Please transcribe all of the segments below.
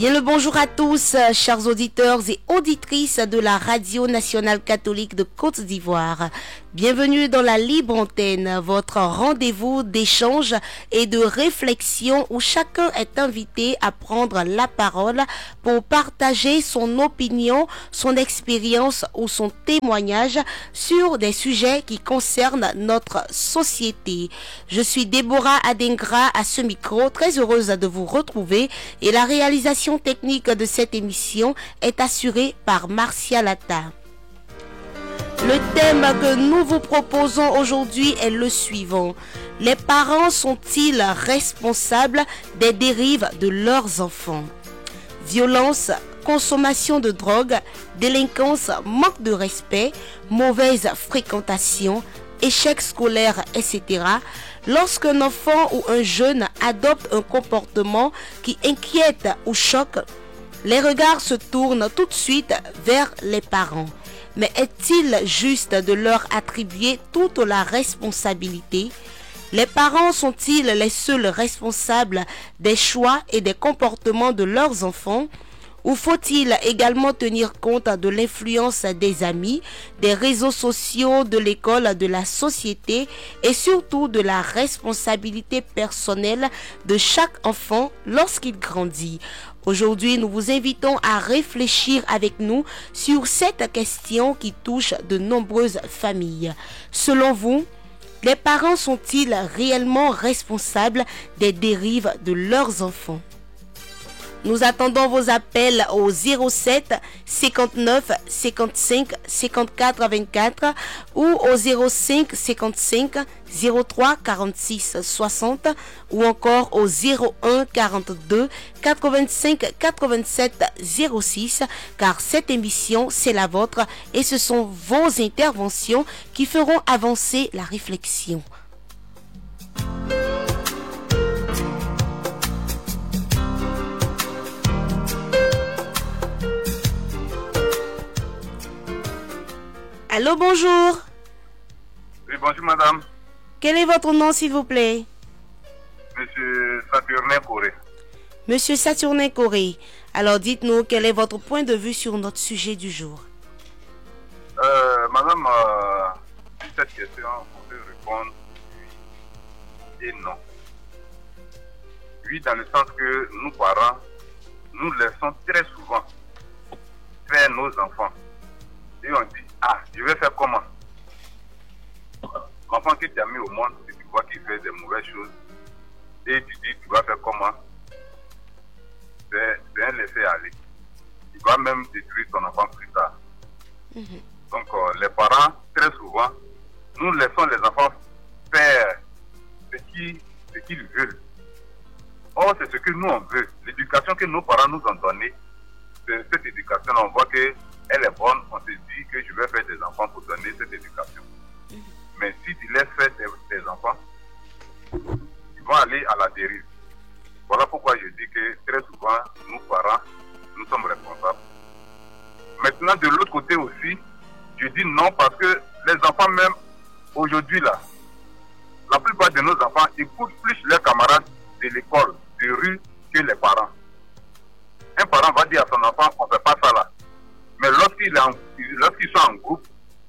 Bien le bonjour à tous, chers auditeurs et auditrices de la Radio Nationale Catholique de Côte d'Ivoire. Bienvenue dans la Libre Antenne, votre rendez-vous d'échange et de réflexion où chacun est invité à prendre la parole pour partager son opinion, son expérience ou son témoignage sur des sujets qui concernent notre société. Je suis Déborah Adengra à ce micro, très heureuse de vous retrouver et la réalisation technique de cette émission est assurée par Marcia Lata. Le thème que nous vous proposons aujourd'hui est le suivant. Les parents sont-ils responsables des dérives de leurs enfants? Violence, consommation de drogue, délinquance, manque de respect, mauvaise fréquentation, échec scolaire, etc. Lorsqu'un enfant ou un jeune adopte un comportement qui inquiète ou choque, les regards se tournent tout de suite vers les parents. Mais est-il juste de leur attribuer toute la responsabilité? Les parents sont-ils les seuls responsables des choix et des comportements de leurs enfants? Ou faut-il également tenir compte de l'influence des amis, des réseaux sociaux, de l'école, de la société et surtout de la responsabilité personnelle de chaque enfant lorsqu'il grandit? Aujourd'hui, nous vous invitons à réfléchir avec nous sur cette question qui touche de nombreuses familles. Selon vous, les parents sont-ils réellement responsables des dérives de leurs enfants? Nous attendons vos appels au 07 59 55 54 24 ou au 05 55 03 46 60 ou encore au 01 42 85 87 06 car cette émission c'est la vôtre et ce sont vos interventions qui feront avancer la réflexion. Allô, bonjour. Oui, bonjour madame. Quel est votre nom s'il vous plaît? Monsieur Saturnin Corée. Monsieur Saturnin Corée. Alors dites-nous quel est votre point de vue sur notre sujet du jour. Madame, cette question, on peut répondre oui et non. Oui, dans le sens que nous parents, nous laissons très souvent faire nos enfants. Et on dit, ah, je vais faire comment? L'enfant qui t'a mis au monde, si tu vois qu'il fait des mauvaises choses, et tu dis, tu vas faire comment? C'est un laisser-aller. Il va même détruire ton enfant plus tard. Donc, les parents, très souvent, nous laissons les enfants faire ce qu'ils veulent. Or, c'est ce que nous, on veut. L'éducation que nos parents nous ont donnée, cette éducation, on voit qu'elle est bonne, on se dit que je vais faire des enfants pour donner cette éducation. Mais si tu laisses faire tes enfants, ils vont aller à la dérive. Voilà pourquoi je dis que très souvent, nous parents, nous sommes responsables. Maintenant, de l'autre côté aussi, je dis non parce que les enfants même, aujourd'hui là, la plupart de nos enfants écoutent plus leurs camarades de l'école, de rue, que les parents. Un parent va dire à son enfant, on ne fait pas ça là. Mais lorsqu'ils sont en groupe,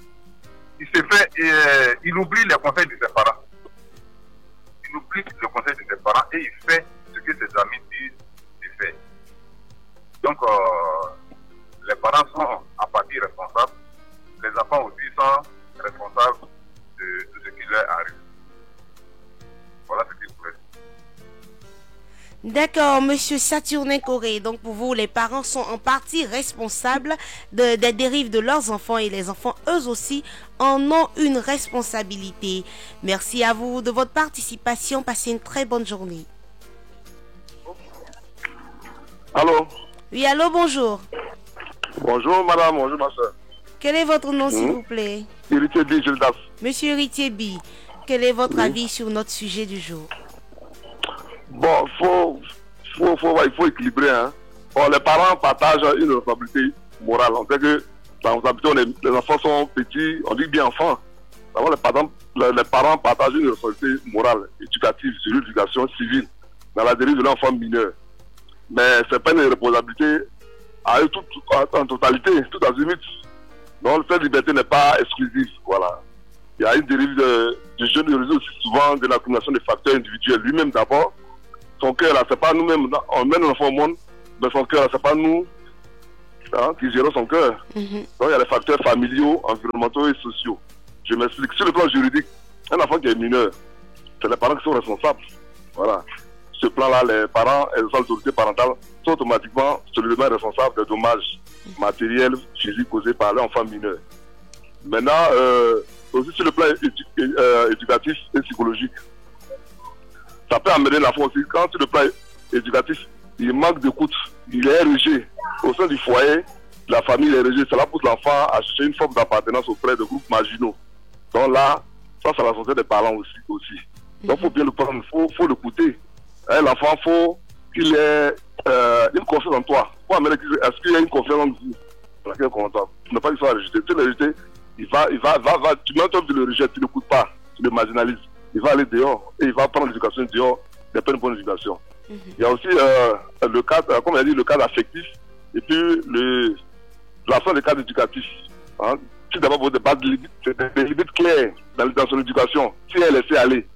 il oublie les conseils de ses parents. Il oublie le conseil de ses parents et il fait ce que ses amis disent de faire. Donc, les parents sont à partie responsables. Les enfants aussi sont responsables de tout ce qui leur arrive. Voilà ce que je voulais dire. D'accord, monsieur Saturnin Corée. Donc pour vous, les parents sont en partie responsables des dérives de leurs enfants et les enfants, eux aussi, en ont une responsabilité. Merci à vous de votre participation. Passez une très bonne journée. Allô? Oui, allô, bonjour. Bonjour madame, bonjour ma soeur. Quel est votre nom, s'il vous plaît? Héritier B, Gildas. Monsieur Héritier B, quel est votre avis sur notre sujet du jour? Bon, il faut équilibrer. Hein. Bon, les parents partagent une responsabilité morale. On sait que dans nos habitudes, les enfants sont petits, on dit bien enfants. D'abord, les parents partagent une responsabilité morale, éducative, sur l'éducation civile, dans la dérive de l'enfant mineur. mais c'est pas une responsabilité à eux en totalité, tout azimut. Donc cette liberté n'est pas exclusive, voilà. Il y a une dérive du jeu de réseau aussi souvent de l'accumulation des facteurs individuels. Lui-même d'abord, son cœur là, c'est pas nous-mêmes, on mène l'enfant au monde, mais son cœur là, c'est pas nous qui gérons son cœur. Donc il y a les facteurs familiaux, environnementaux et sociaux. Je m'explique. Sur le plan juridique, un enfant qui est mineur, c'est les parents qui sont responsables. Voilà. Ce plan-là, les parents et les autorités parentales sont automatiquement solidement responsables des dommages matériels, physiques causés par l'enfant mineur. Maintenant, aussi sur le plan éducatif et psychologique, ça peut amener l'enfant aussi, quand sur le plan éducatif, il manque d'écoute, il est rejeté au sein du foyer, la famille est rejetée, cela pousse l'enfant à chercher une forme d'appartenance auprès de groupes marginaux. Donc là, ça c'est la santé des parents aussi. Donc il faut bien le prendre, il faut l'écouter. L'enfant, il faut qu'il ait une confiance en toi. Est-ce qu'il y a une confiance en vous? Tu n'as pas qu'il soit rejeté. Tu le rejeté, tu mets un temps de le rejeter, tu ne l'écoutes pas, tu le marginalises. Il va aller dehors et il va prendre l'éducation dehors, il n'y a pas une bonne éducation. Il y a aussi le cadre, comme il a dit, le cadre affectif et puis l'absence de cadre éducatif. Si d'abord vous avez des limites claires dans son éducation, si elle est laissée aller,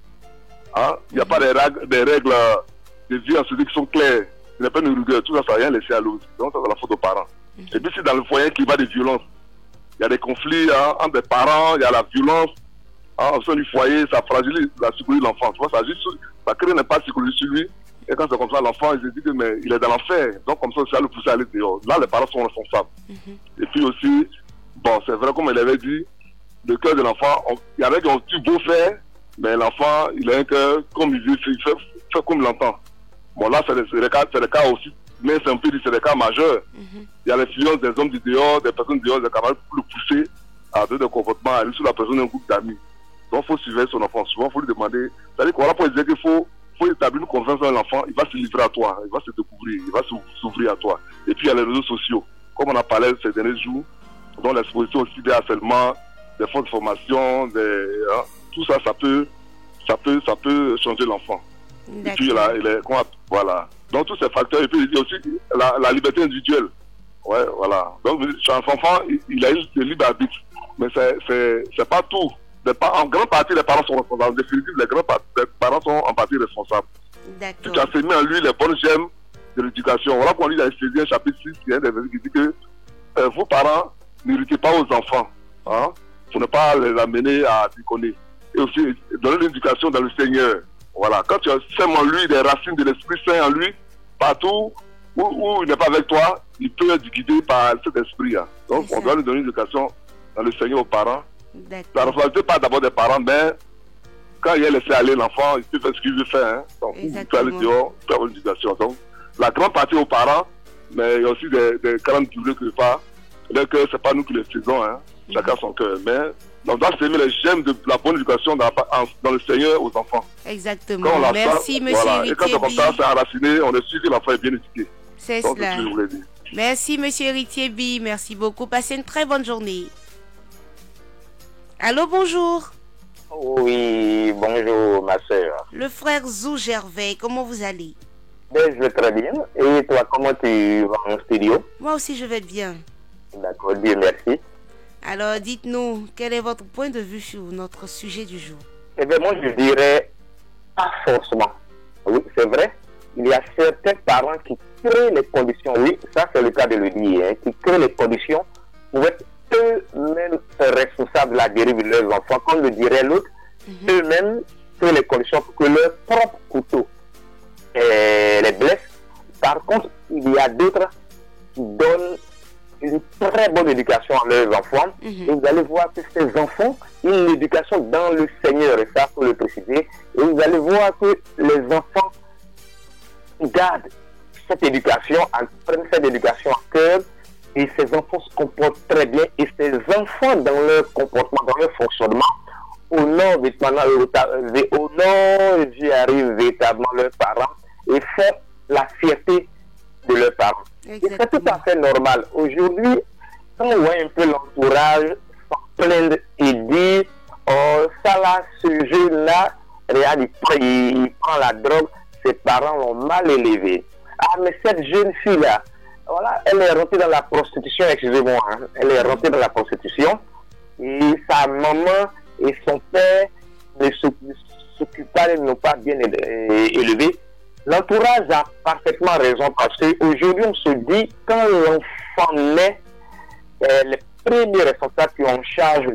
il n'y a pas des règles de vie en société qui sont claires, il n'y a pas de rigueur, tout ça, ça n'a rien laissé à l'autre. Donc ça c'est la faute aux parents. Et puis si dans le foyer il y a des violences, il y a des conflits entre des parents, il y a la violence au sein du foyer, ça fragilise la psychologie de l'enfant. Tu vois, ça crée un impact psychologique sur lui. Et quand c'est comme ça, l'enfant, il se dit que mais il est dans l'enfer. Donc comme ça, ça va le pousser à aller dehors. Là, les parents sont responsables. Et puis aussi, bon, c'est vrai, comme elle avait dit, le cœur de l'enfant, il y en a qui ont tout beau faire, mais l'enfant, il a un cœur, comme il dit, il fait comme il l'entend. Bon, là, c'est le cas aussi, mais c'est un peu c'est le cas majeur. Il y a l'influence des hommes du dehors, des personnes du dehors, des camarades pour le pousser à donner des comportements, à lui sur la personne d'un groupe d'amis. Donc, il faut suivre son enfant. Souvent, il faut lui demander. C'est-à-dire qu'on va pas dire qu'il faut établir une confiance dans l'enfant. Il va se livrer à toi. Il va se découvrir. Il va s'ouvrir à toi. Et puis, il y a les réseaux sociaux. Comme on a parlé ces derniers jours, dont l'exposition aussi des harcèlements, des fonds de formation, tout ça, ça peut changer l'enfant. Et puis, voilà. Donc, tous ces facteurs. Et puis, il y a aussi la liberté individuelle. Ouais, voilà. Donc, chaque enfant, il a le libre arbitre. Mais c'est pas tout. En grande partie, les parents sont responsables. En définitive, les parents sont en partie responsables. Tu as semé en lui les bonnes gemmes de l'éducation. Voilà pourquoi on lit dans Ephésiens chapitre 6, il y a des versets qui disent que vos parents, n'irritez pas aux enfants. Pour ne pas les amener à déconner. Et aussi, donner l'éducation dans le Seigneur. Voilà. Quand tu sèmes en lui des racines de l'Esprit Saint en lui, partout où il n'est pas avec toi, il peut être guidé par cet esprit. Donc, on doit lui donner l'éducation dans le Seigneur aux parents. La responsabilité pas d'abord des parents, mais quand il est laissé aller l'enfant, il peut faire ce qu'il veut faire. Donc, il peut aller dehors, il peut avoir une éducation. Donc, la grande partie aux parents, mais il y a aussi des grandes durées que pas. Que c'est pas nous qui les faisons, chacun son cœur. Mais on doit s'aimer les gemmes de la bonne éducation dans le Seigneur aux enfants. Exactement. Merci, monsieur Héritier. Et quand c'est comme ça, c'est enraciné, on est sûr que l'enfant est bien éduqué. C'est cela. Merci, monsieur Héritier B. Merci beaucoup. Passez une très bonne journée. Allô, bonjour. Oui, bonjour, ma soeur. Le frère Zou Gervais, comment vous allez? Je vais très bien. Et toi, comment tu vas en studio? Moi aussi, je vais bien. D'accord, Dieu merci. Alors, dites-nous, quel est votre point de vue sur notre sujet du jour? Eh bien, moi, je dirais pas forcément. Oui, c'est vrai. Il y a certains parents qui créent les conditions, oui, ça c'est le cas de le dire, qui créent les conditions pour être eux-mêmes responsables de la dérive de leurs enfants, comme le dirait l'autre, eux-mêmes créent les conditions pour que leur propre couteau les blesse. Par contre, il y a d'autres qui donnent une très bonne éducation à leurs enfants. Et vous allez voir que ces enfants ont une éducation dans le Seigneur, et ça faut le préciser. Et vous allez voir que les enfants gardent cette éducation, prennent cette éducation à cœur, et ces enfants se comportent très bien. Et ces enfants, dans leur comportement, dans leur fonctionnement, honorent Dieu arrive véritablement leurs parents et font la fierté de leurs parents. Et c'est tout à fait normal. Aujourd'hui, quand on voit un peu l'entourage s'en plaindre et dire oh, ça là, ce jeune-là, regarde, il prend la drogue, ses parents l'ont mal élevé. ah, mais cette jeune fille-là, voilà, elle est rentrée dans la prostitution, excusez-moi, hein, elle est rentrée dans la prostitution, et sa maman et son père ne s'occupent pas, ne l'ont pas bien élevé. L'entourage a parfaitement raison, parce qu'aujourd'hui, on se dit, quand l'enfant naît, les premiers responsables qui ont en charge